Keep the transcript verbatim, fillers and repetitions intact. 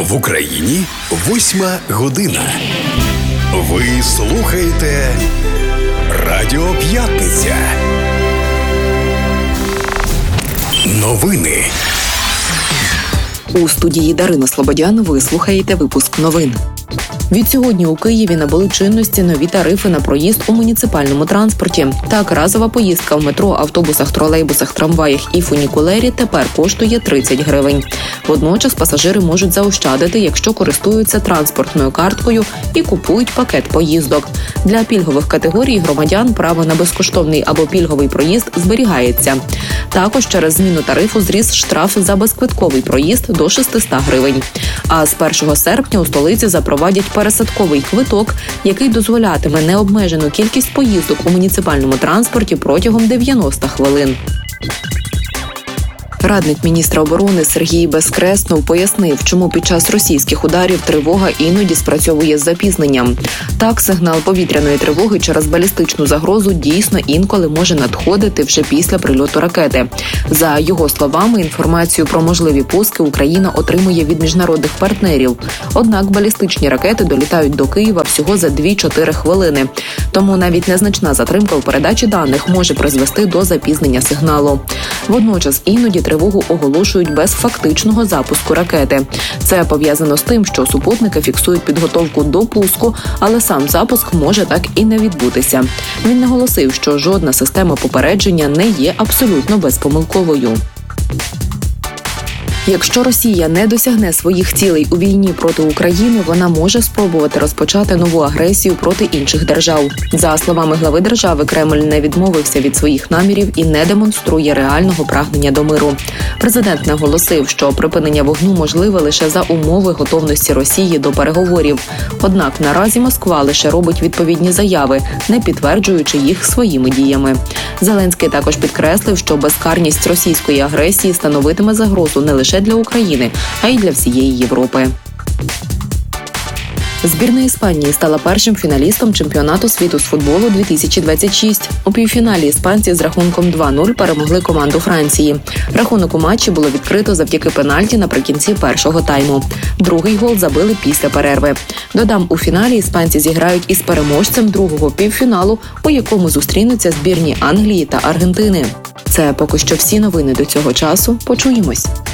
В Україні восьма година. Ви слухаєте Радіо П'ятниця. Новини. У студії Дарина Слободян ви слухаєте випуск новин. Відсьогодні у Києві набули чинності нові тарифи на проїзд у муніципальному транспорті. Так, разова поїздка в метро, автобусах, тролейбусах, трамваях і фунікулері тепер коштує тридцять гривень. Водночас пасажири можуть заощадити, якщо користуються транспортною карткою і купують пакет поїздок. Для пільгових категорій громадян право на безкоштовний або пільговий проїзд зберігається. Також через зміну тарифу зріс штраф за безквитковий проїзд до шістсот гривень. А з першого серпня у столиці запровадять пересадковий квиток, який дозволятиме необмежену кількість поїздок у муніципальному транспорті протягом дев'яноста хвилин. Радник міністра оборони Сергій Безкреснов пояснив, чому під час російських ударів тривога іноді спрацьовує з запізненням. Так, сигнал повітряної тривоги через балістичну загрозу дійсно інколи може надходити вже після прильоту ракети. За його словами, інформацію про можливі пуски Україна отримує від міжнародних партнерів. Однак балістичні ракети долітають до Києва всього за дві-чотири хвилини. Тому навіть незначна затримка у передачі даних може призвести до запізнення сигналу. Водночас іноді тривогу оголошують без фактичного запуску ракети. Це пов'язано з тим, що супутники фіксують підготовку до пуску, але сам запуск може так і не відбутися. Він наголосив, що жодна система попередження не є абсолютно безпомилковою. Якщо Росія не досягне своїх цілей у війні проти України, вона може спробувати розпочати нову агресію проти інших держав. За словами глави держави, Кремль не відмовився від своїх намірів і не демонструє реального прагнення до миру. Президент наголосив, що припинення вогню можливе лише за умови готовності Росії до переговорів. Однак наразі Москва лише робить відповідні заяви, не підтверджуючи їх своїми діями. Зеленський також підкреслив, що безкарність російської агресії становитиме загрозу не лише для України, а й для всієї Європи. Збірна Іспанії стала першим фіналістом чемпіонату світу з футболу дві тисячі двадцять шість. У півфіналі іспанці з рахунком два нуль перемогли команду Франції. Рахунок у матчі було відкрито завдяки пенальті наприкінці першого тайму. Другий гол забили після перерви. Додам, у фіналі іспанці зіграють із переможцем другого півфіналу, у якому зустрінуться збірні Англії та Аргентини. Це поки що всі новини до цього часу. Почуємось.